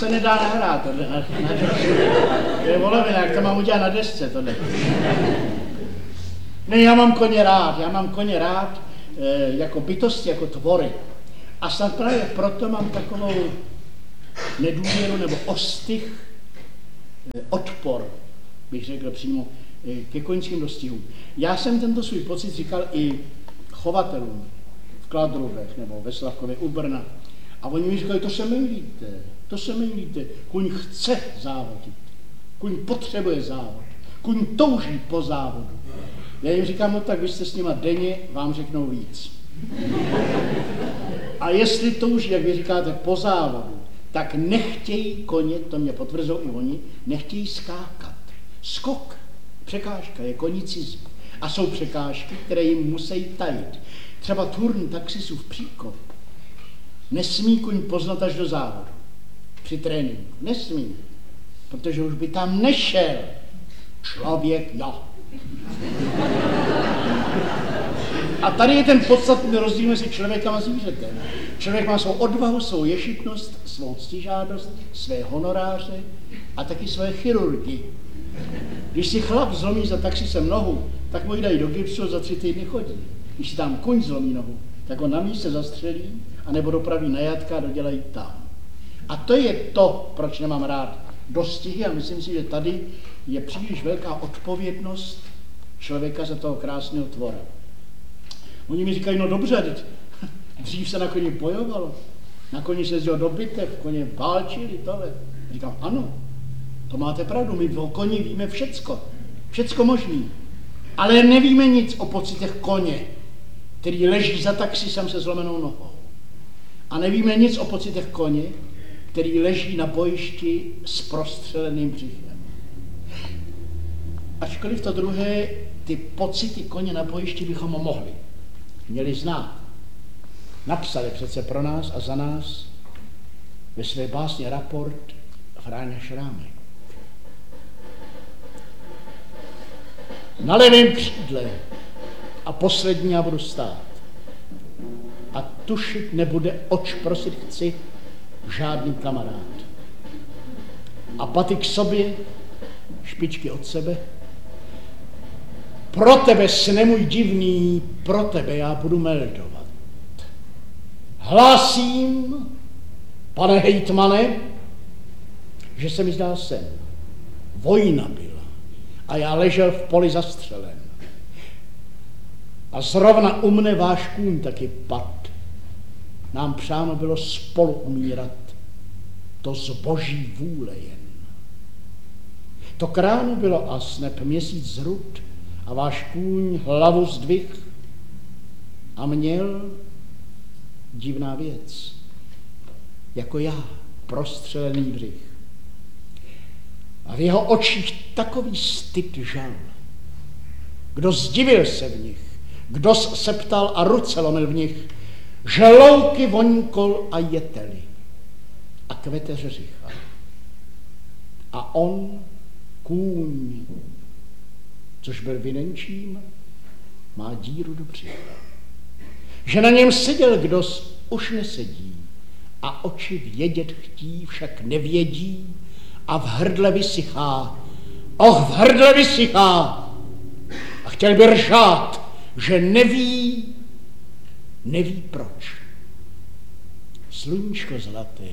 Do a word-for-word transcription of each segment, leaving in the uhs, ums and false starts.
se nedá nahrát, tohle. Na, na, to je volovina, jak to mám udělat na desce, tohle. Ne, já mám koně rád, já mám koně rád e, jako bytosti, jako tvory. A snad právě proto mám takovou nedůvěru nebo ostych, e, odpor, bych řekl přímo, e, ke koňským dostihům. Já jsem tento svůj pocit říkal i chovatelům v Kladrubech nebo ve Slavkově u Brna. A oni mi říkali, to se mýlíte, to se mýlíte. Kuň chce závodit, kuň potřebuje závod, kuň touží po závodu. Já jim říkám, no tak vy jste s nima denně, vám řeknou víc. A jestli touží, jak vy říkáte, po závodu, tak nechtějí koně, to mě potvrzují i oni, nechtějí skákat. Skok, překážka je konicizm. A jsou překážky, které jim musí tajit. Třeba turn taxisův příkop nesmí kuň poznat až do závodu. Při tréninku. Nesmí. Protože už by tam nešel člověk já. A tady je ten podstatný rozdíl mezi člověkem a zvířetem. Člověk má svou odvahu, svou ješitnost, svou ctižádost, své honoráře a taky své chirurgy. Když si chlap zlomí za taxisem nohu, tak mu ji dají do gipsu a za tři týdny chodí. Když si tam kuň zlomí nohu, tak ho na místě zastřelí anebo dopraví na jatka a dodělají tam. A to je to, proč nemám rád dostihy a myslím si, že tady je příliš velká odpovědnost člověka za toho krásného tvora. Oni mi říkají, no dobře, teď, dřív se na koni bojovalo, na koni se jezdilo do bitev, koně válčili, tohle. Říkám, ano, to máte pravdu, my o koni víme všecko, všecko možný, ale nevíme nic o pocitech koně, který leží za taxisem se zlomenou nohou. A nevíme nic o pocitech koně, který leží na bojišti s prostřeleným břichem. Ačkoliv to druhé, ty pocity koně na bojišti bychom mohli, měli znát. Napsali přece pro nás a za nás ve své básně Raport Fráňa Šrámek. Na levém křídle a poslední já budu stát. A tušit nebude, oč prosit chci, žádný kamarád. A paty k sobě, špičky od sebe. Pro tebe, sne můj divný, pro tebe já budu meldovat. Hlásím, pane hejtmane, že se mi zdál sen. Vojna byla a já ležel v poli zastřelen. A zrovna u mne váš kůň taky pad. Nám přáno bylo spolu umírat, to z boží vůle jen. To k ránu bylo a snep měsíc zrud a váš kůň hlavu zdvih a měl divná věc, jako já, prostřelený břich. A v jeho očích takový styd žal. Kdo zdivil se v nich, kdo se ptal a ruce lomil v nich, želouky voňkol a jeteli a kvete řeřicha. A on, kůň, což byl vynenčím, má díru do břicha. Že na něm seděl kdos, už nesedí a oči vědět chtí, však nevědí a v hrdle vysychá. Och, v hrdle vysychá a chtěl by ržát, že neví, neví proč. Sluníčko zlaté,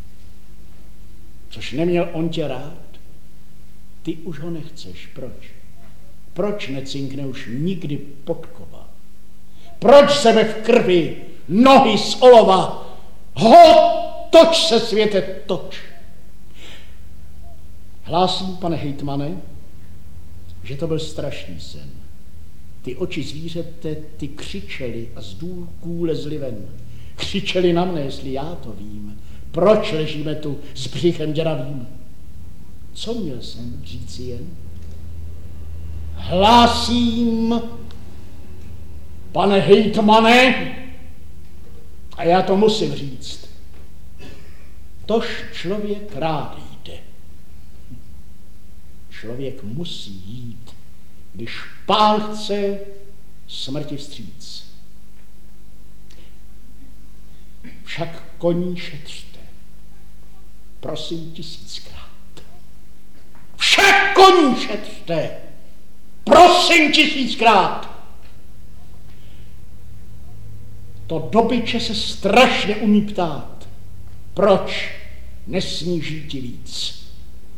což neměl on tě rád, ty už ho nechceš, proč? Proč necinkne už nikdy podkova? Proč sebe v krvi, nohy z olova? Ho, toč se světe, toč. Hlásím, pane hejtmane, že to byl strašný sen. Ty oči zvířete, ty křičeli a z důlků lezli ven. Křičeli na mne, jestli já to vím. Proč ležíme tu s břichem děravým? Co měl jsem říci jen? Hlásím, pane hejtmane, a já to musím říct, tož člověk rád jde. Člověk musí jít, když pán chce smrti vstříc. Však koní šetřte. prosím tisíckrát. Vše koní šetřte, prosím tisíckrát. To dobyče se strašně umí ptát, proč nesníží ti víc.